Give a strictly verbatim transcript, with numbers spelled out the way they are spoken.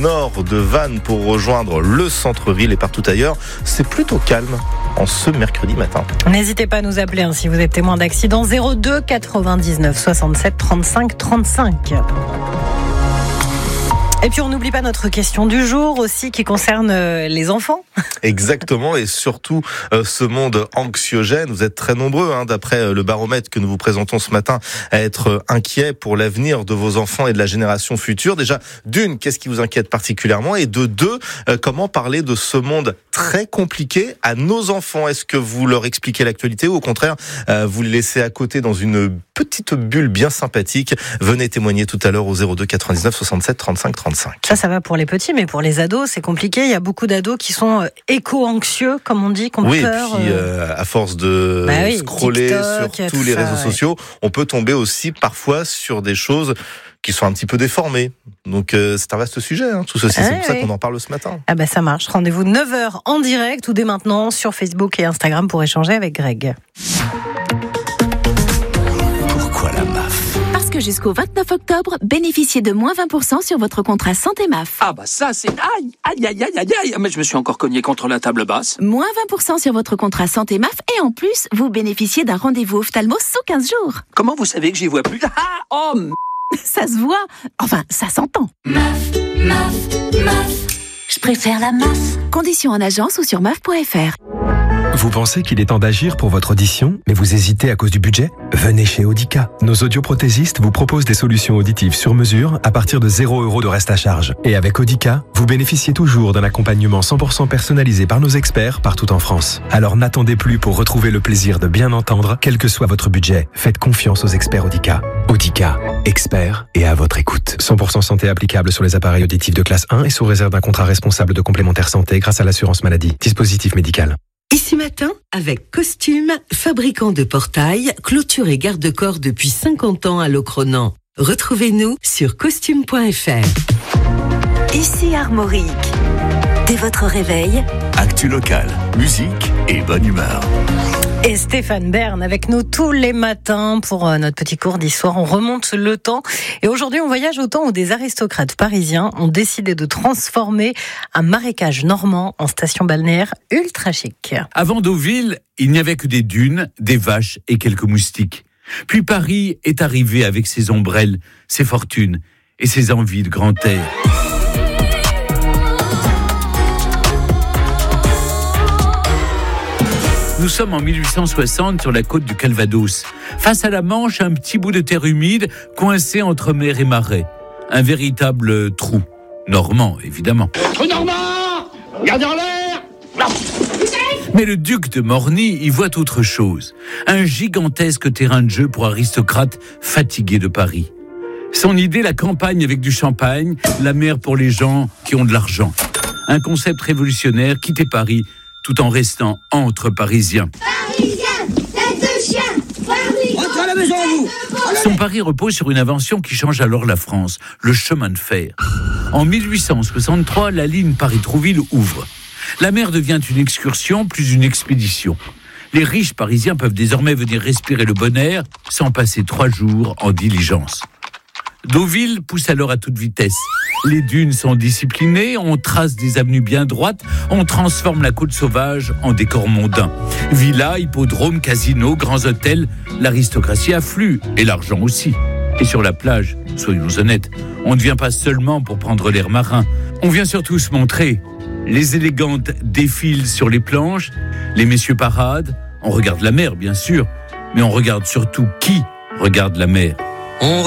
nord de Vannes pour rejoindre le centre-ville et partout ailleurs. C'est plutôt calme en ce mercredi matin. N'hésitez pas à nous appeler hein, si vous êtes témoin d'accident. zéro deux quatre-vingt-dix-neuf soixante-sept trente-cinq trente-cinq. Et puis on n'oublie pas notre question du jour aussi qui concerne les enfants. Exactement, et surtout euh, ce monde anxiogène. Vous êtes très nombreux, hein, d'après le baromètre que nous vous présentons ce matin, à être inquiets pour l'avenir de vos enfants et de la génération future. Déjà, d'une, qu'est-ce qui vous inquiète particulièrement ? Et de deux, euh, comment parler de ce monde très compliqué à nos enfants ? Est-ce que vous leur expliquez l'actualité ou au contraire, euh, vous les laissez à côté dans une petite bulle bien sympathique ? Venez témoigner tout à l'heure au zéro deux quatre-vingt-dix-neuf soixante-sept trente-cinq trente-cinq. Ça, ça va pour les petits, mais pour les ados, c'est compliqué. Il y a beaucoup d'ados qui sont éco-anxieux, comme on dit, qui ont oui, peur. Oui, et puis euh, à force de bah oui, scroller TikTok, sur tous les ça, réseaux ouais. sociaux, on peut tomber aussi parfois sur des choses qui sont un petit peu déformées. Donc euh, c'est un vaste sujet, hein, tout ceci. Ah, c'est pour oui. ça qu'on en parle ce matin. Ah bah ça marche. Rendez-vous neuf heures en direct ou dès maintenant sur Facebook et Instagram pour échanger avec Greg. Pourquoi la M A F ? Que jusqu'au vingt-neuf octobre, bénéficiez de moins vingt pour cent sur votre contrat santé M A F. Ah bah ça c'est... Aïe, aïe, aïe, aïe, aïe, aïe. Mais je me suis encore cogné contre la table basse. Moins vingt pour cent sur votre contrat santé M A F et en plus, vous bénéficiez d'un rendez-vous ophtalmo sous quinze jours. Comment vous savez que j'y vois plus ? Ah, oh m... Ça se voit. Enfin, ça s'entend. M A F, M A F, M A F. Je préfère la M A F. Conditions en agence ou sur M A F point F R. Vous pensez qu'il est temps d'agir pour votre audition, mais vous hésitez à cause du budget ? Venez chez Audica. Nos audioprothésistes vous proposent des solutions auditives sur mesure à partir de zéro euro de reste à charge. Et avec Audica, vous bénéficiez toujours d'un accompagnement cent pour cent personnalisé par nos experts partout en France. Alors n'attendez plus pour retrouver le plaisir de bien entendre, quel que soit votre budget. Faites confiance aux experts Audica. Audica, experts et à votre écoute. cent pour cent santé applicable sur les appareils auditifs de classe un et sous réserve d'un contrat responsable de complémentaire santé grâce à l'assurance maladie. Dispositif médical. Ici Matin, avec Costume, fabricant de portails, clôture et garde-corps depuis cinquante ans à Locronan. Retrouvez-nous sur costume point F R. Ici Armorique. Dès votre réveil, actu local, musique et bonne humeur. Et Stéphane Bern avec nous tous les matins pour notre petit cours d'histoire. On remonte le temps. Et aujourd'hui, on voyage au temps où des aristocrates parisiens ont décidé de transformer un marécage normand en station balnéaire ultra chic. Avant Deauville, il n'y avait que des dunes, des vaches et quelques moustiques. Puis Paris est arrivé avec ses ombrelles, ses fortunes et ses envies de grand air. Nous sommes en mille huit cent soixante sur la côte du Calvados. Face à la Manche, un petit bout de terre humide coincé entre mer et marais. Un véritable trou. Normand, évidemment. Trou normand ! Regardez en l'air ! Mais le duc de Morny y voit autre chose. Un gigantesque terrain de jeu pour aristocrates fatigués de Paris. Son idée, la campagne avec du champagne, la mer pour les gens qui ont de l'argent. Un concept révolutionnaire, quitter Paris tout en restant entre Parisiens. Parisiens, tête de chien, Paris. Rentrez à la maison, vous. Son pari repose sur une invention qui change alors la France, le chemin de fer. En mille huit cent soixante-trois, la ligne Paris-Trouville ouvre. La mer devient une excursion plus une expédition. Les riches parisiens peuvent désormais venir respirer le bon air sans passer trois jours en diligence. Deauville pousse alors à toute vitesse. Les dunes sont disciplinées, on trace des avenues bien droites, on transforme la côte sauvage en décor mondain. Villas, hippodromes, casinos, grands hôtels, l'aristocratie afflue, et l'argent aussi. Et sur la plage, soyons honnêtes, on ne vient pas seulement pour prendre l'air marin, on vient surtout se montrer. Les élégantes défilent sur les planches, les messieurs paradent, on regarde la mer bien sûr, mais on regarde surtout qui regarde la mer. On